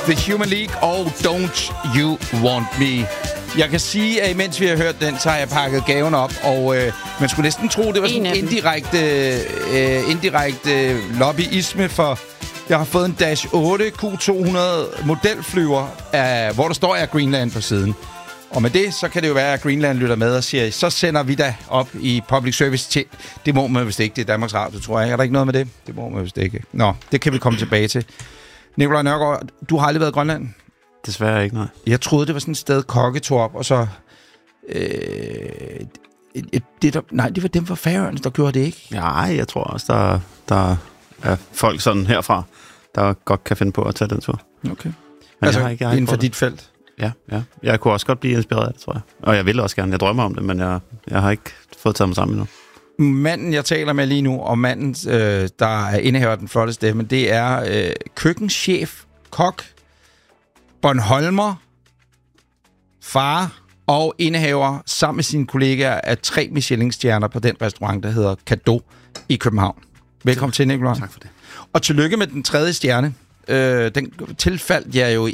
The Human League og Don't You Want Me. Jeg kan sige, at imens vi har hørt den, så har jeg pakket gaven op, og man skulle næsten tro, det var sådan en indirekte lobbyisme, for jeg har fået en Dash 8 Q200 modelflyver, hvor der står Air Greenland på siden. Og med det, så kan det jo være, at Greenland lytter med og siger, så sender vi da op i public service til. Det må man vist ikke, det er Danmarks Radio, tror jeg. Er der ikke noget med det? Det må man vist ikke. Nå, det kan vi komme tilbage til. Nikolaj Nørgaard, du har aldrig været i Grønland? Desværre ikke, nej. Jeg troede, det var sådan et sted, Kokke tog op, og så... det var dem fra Færøerne, der gjorde det, ikke? Ja, jeg tror også, der er folk sådan herfra, der godt kan finde på at tage den tur. Okay. Men altså, jeg har ikke inden for dit felt? Ja. Jeg kunne også godt blive inspireret af det, tror jeg. Og jeg vil også gerne. Jeg drømmer om det, men jeg har ikke fået taget mig sammen endnu. Manden, jeg taler med lige nu, og manden, der er indehaver den flotte stemme, det er køkkenchef, kok, Bornholmer, far og indehaver sammen med sine kollegaer af 3 Michelin-stjerner på den restaurant, der hedder Cadeau i København. Velkommen til, Nikolaj. Tak for det. Og tillykke med den 3. stjerne. Den tilfaldt jeg jo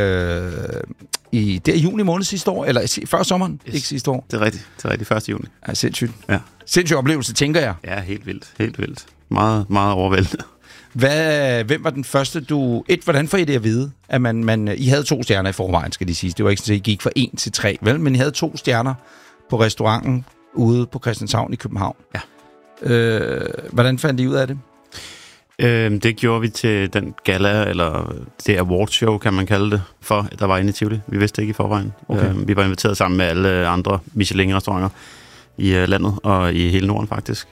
i juni måned sidste år, eller før sommeren, yes. Ikke sidste år. Det er rigtigt, 1. juni. Ja, sindssygt. Ja. Sindssyg oplevelse, tænker jeg. Ja, helt vildt. Meget, meget overvældende. Hvem var den første, hvordan får I det at vide, at I havde 2 stjerner i forvejen, skal de sige. Det var ikke sådan, at I gik fra 1 til 3, vel? Men I havde 2 stjerner på restauranten ude på Christianshavn i København. Ja. Hvordan fandt I ud af det? Det gjorde vi til den gala, eller det awardshow, kan man kalde det, for der var inde i Tivoli. Vi vidste ikke i forvejen. Okay. Vi var inviteret sammen med alle andre Michelin-restauranter i landet, og i hele Norden faktisk.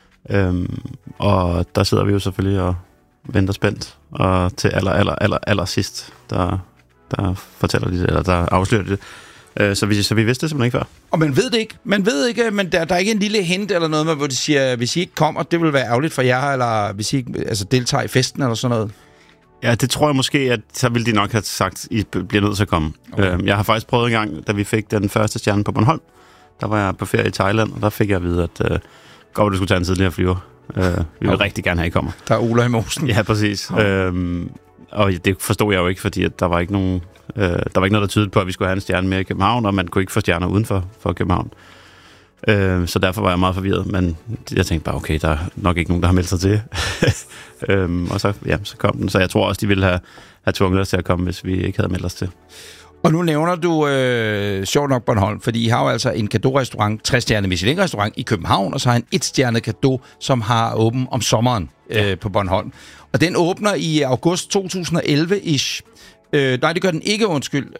Og der sidder vi jo selvfølgelig og venter spændt, og til aller sidst, der fortæller de det, eller der afslører de det. Så vi vidste det simpelthen ikke før. Og man ved ikke, men der er ikke en lille hint eller noget med, hvor de siger, hvis I ikke kommer, det vil være ærgerligt for jer, eller hvis I ikke deltager i festen eller sådan noget? Ja, det tror jeg måske, at så ville de nok have sagt, I bliver nødt til at komme. Okay. Jeg har faktisk prøvet en gang, da vi fik den første stjerne på Bornholm. Der var jeg på ferie i Thailand, og der fik jeg at vide, at godt, du skulle tage en tidligere flyver. Vi vil rigtig gerne have, at I kommer. Der er Ola i mosen. Ja, præcis. Og det forstod jeg jo ikke, fordi at der var ikke nogen... der var ikke noget, der tydede på, at vi skulle have en stjerne mere i København, og man kunne ikke få stjerner uden for København. Så derfor var jeg meget forvirret, men jeg tænkte bare, okay, der er nok ikke nogen, der har meldt sig til. Og så kom den. Så jeg tror også, de ville have tvunget os til at komme, hvis vi ikke havde meldt os til. Og nu nævner du sjovt nok Bornholm, fordi I har jo altså en Cadeau-restaurant, 3-stjernet Michelin-restaurant i København, og så har en 1-stjernet Cadeau, som har åben om sommeren på Bornholm. Og den åbner i august 2011-ish. Nej, det gør den ikke, undskyld.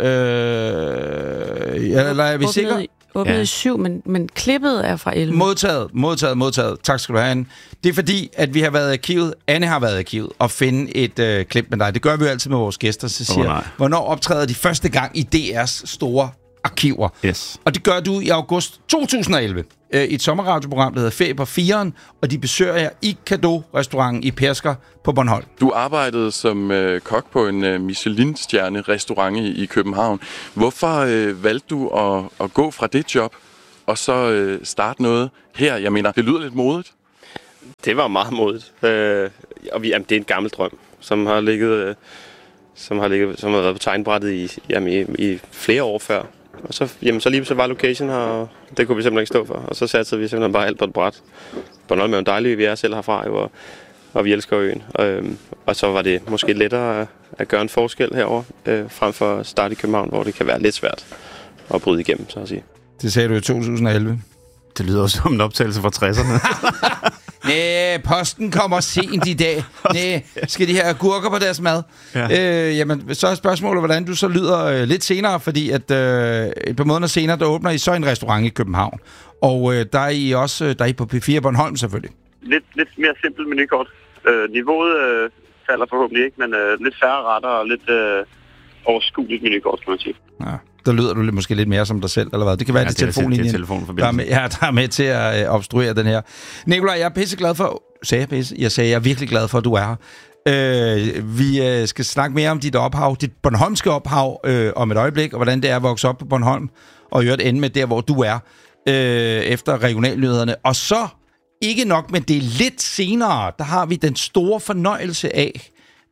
Eller er vi sikre? Åbnet i 7, men klippet er fra 11. Modtaget. Tak skal du have, Anne. Det er fordi, at vi har været i arkivet. Anne har været i arkivet og finde et klip med dig. Det gør vi jo altid med vores gæster. Så siger hvornår optræder de første gang i DR's store arkiver? Yes. Og det gør du i august 2011 i et sommerradioprogram, der hedder Ferie på 4'eren, og de besøger jer i Cadeau-restauranten i Pedersker på Bornholm. Du arbejdede som kok på en Michelin-stjerne-restaurant i København. Hvorfor valgte du at gå fra det job og så starte noget her? Jeg mener, det lyder lidt modigt. Det var meget modigt. Det er en gammel drøm, som har været på tegnbrættet i flere år før. Og så lige så var location her, og det kunne vi simpelthen ikke stå for. Og så satte vi simpelthen bare alt på et bræt. Bornholm er jo dejligt, vi er selv herfra, jo, og vi elsker øen. Og så var det måske lettere at gøre en forskel herover frem for at starte i København, hvor det kan være lidt svært at bryde igennem, så at sige. Det sagde du i 2011. Det lyder også som en optagelse fra 60'erne. Næh, posten kommer sent i dag. Næh, skal de have agurker på deres mad? Ja. Jamen, så er spørgsmålet, hvordan du så lyder lidt senere, fordi at et par måneder senere, der åbner I så en restaurant i København. Og der er I på P4 Bornholm selvfølgelig. Lidt mere simpelt menukort. Niveauet falder forhåbentlig ikke, men lidt færre retter og lidt overskueligt menukort, kan man sige. Ja. Der lyder du måske lidt mere som dig selv, eller hvad? Det kan være, det er telefonlinjen, der er med til at obstruere den her. Nikolaj, jeg er pisseglad for... Jeg sagde, jeg er virkelig glad for, at du er her. Vi skal snakke mere om dit ophav, dit bornholmske ophav, om et øjeblik, og hvordan det er at vokse op på Bornholm, og i øvrigt ende med der, hvor du er, efter regionalnyhederne. Og så, ikke nok med det, lidt senere, der har vi den store fornøjelse af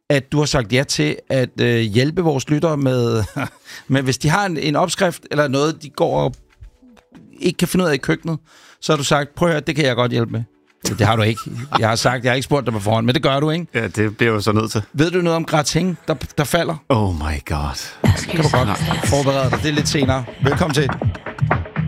at du har sagt ja til at hjælpe vores lyttere med, med hvis de har en opskrift, eller noget, de går og ikke kan finde ud af i køkkenet, så har du sagt, prøv at høre, det kan jeg godt hjælpe med. Det har du ikke. Jeg har ikke spurgt dig på forhånd, men det gør du, ikke? Ja, det bliver jo så nødt til. Ved du noget om gratin, der falder? Oh my god. Kan du godt forberede dig. Det er lidt senere. Velkommen til.